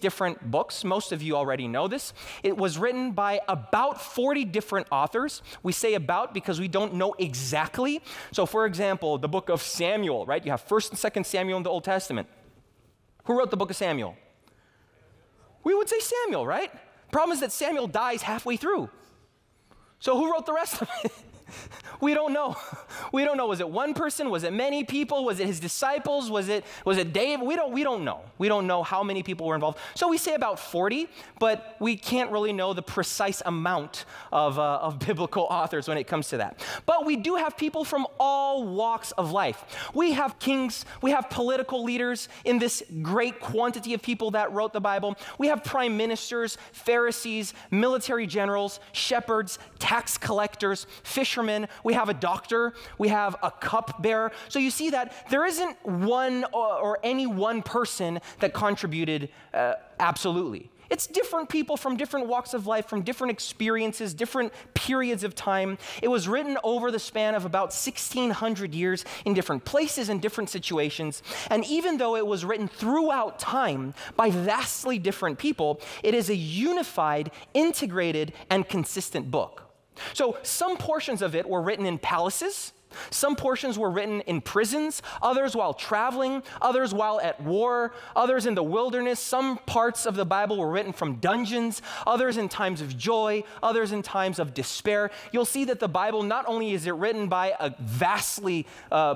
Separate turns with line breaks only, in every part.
different books. Most of you already know this. It was written by about 40 different authors. We say about because we don't know exactly. So for example, the book of Samuel, right? You have 1st and 2nd Samuel in the Old Testament. Who wrote the book of Samuel? We would say Samuel, right? Problem is that Samuel dies halfway through. So who wrote the rest of it? We don't know. We don't know. Was it one person? Was it many people? Was it his disciples? Was it David? We don't know. We don't know how many people were involved. So we say about 40, but we can't really know the precise amount of biblical authors when it comes to that. But we do have people from all walks of life. We have kings. We have political leaders in this great quantity of people that wrote the Bible. We have prime ministers, Pharisees, military generals, shepherds, tax collectors, fishermen. We have a doctor. We have a cupbearer. So you see that there isn't one or any one person that contributed absolutely. It's different people from different walks of life, from different experiences, different periods of time. It was written over the span of about 1,600 years in different places and different situations. And even though it was written throughout time by vastly different people, it is a unified, integrated, and consistent book. So some portions of it were written in palaces, some portions were written in prisons, others while traveling, others while at war, others in the wilderness. Some parts of the Bible were written from dungeons, others in times of joy, others in times of despair. You'll see that the Bible, not only is it written by a vastly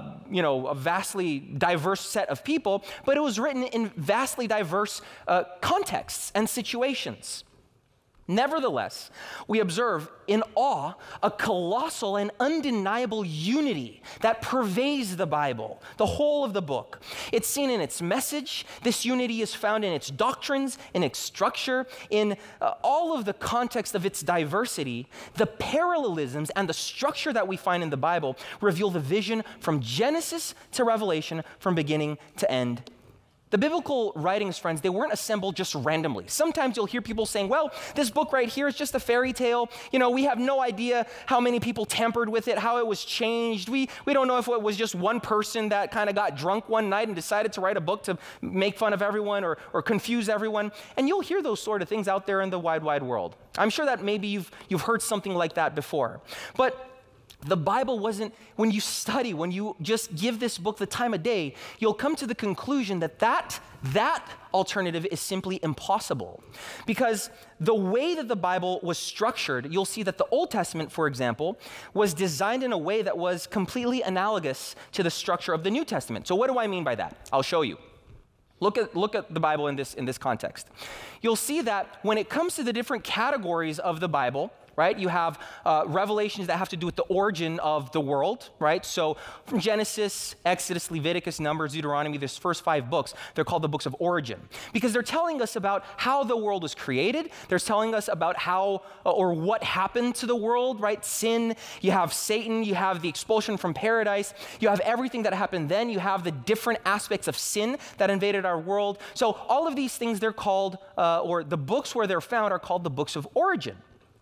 diverse set of people, but it was written in vastly diverse contexts and situations. Nevertheless, we observe in awe a colossal and undeniable unity that pervades the Bible, the whole of the book. It's seen in its message. This unity is found in its doctrines, in its structure, in all of the context of its diversity. The parallelisms and the structure that we find in the Bible reveal the vision from Genesis to Revelation, from beginning to end. The biblical writings, friends, they weren't assembled just randomly. Sometimes you'll hear people saying, well, this book right here is just a fairy tale. We have no idea how many people tampered with it, how it was changed. We don't know if it was just one person that kind of got drunk one night and decided to write a book to make fun of everyone or confuse everyone. And you'll hear those sort of things out there in the wide, wide world. I'm sure that maybe you've heard something like that before. But the Bible wasn't, when you study, when you just give this book the time of day, you'll come to the conclusion that alternative is simply impossible. Because the way that the Bible was structured, you'll see that the Old Testament, for example, was designed in a way that was completely analogous to the structure of the New Testament. So what do I mean by that? I'll show you. Look at the Bible in this context. You'll see that when it comes to the different categories of the Bible, right? You have revelations that have to do with the origin of the world, right? So from Genesis, Exodus, Leviticus, Numbers, Deuteronomy, this first 5 books, they're called the books of origin because they're telling us about how the world was created. They're telling us about how or what happened to the world, right? Sin, you have Satan, you have the expulsion from paradise, you have everything that happened then, you have the different aspects of sin that invaded our world. So all of these things, they're called, or the books where they're found are called the books of origin.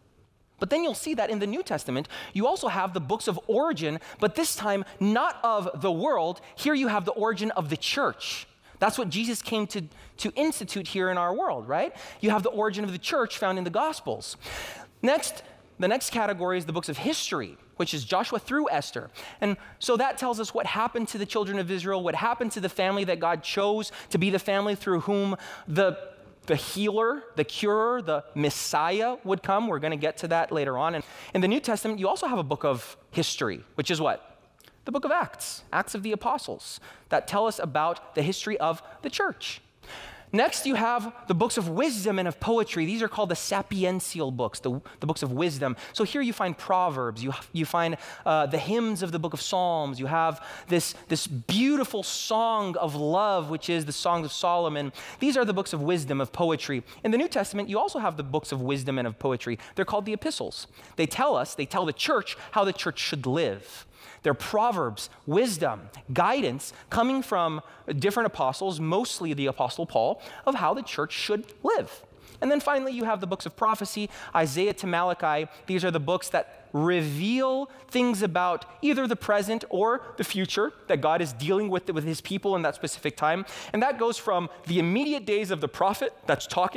But then you'll see that in the New Testament, you also have the books of origin, but this time not of the world. Here you have the origin of the church. That's what Jesus came to institute here in our world, right? You have the origin of the church found in the Gospels. Next, the next category is the books of history, which is Joshua through Esther. And so that tells us what happened to the children of Israel, what happened to the family that God chose to be the family through whom the healer, the curer, the Messiah would come. We're going to get to that later on. And in the New Testament, you also have a book of history, which is what? The book of Acts, Acts of the Apostles, that tell us about the history of the church. Next, you have the books of wisdom and of poetry. These are called the sapiential books, the books of wisdom. So here you find Proverbs, you find the hymns of the book of Psalms. You have this beautiful song of love, which is the Songs of Solomon. These are the books of wisdom, of poetry. In the New Testament, you also have the books of wisdom and of poetry. They're called the epistles. They tell the church how the church should live. They're proverbs, wisdom, guidance coming from different apostles, mostly the Apostle Paul, of how the church should live. And then finally, you have the books of prophecy, Isaiah to Malachi. These are the books that reveal things about either the present or the future that God is dealing with his people in that specific time. And that goes from the immediate days of the prophet that's talking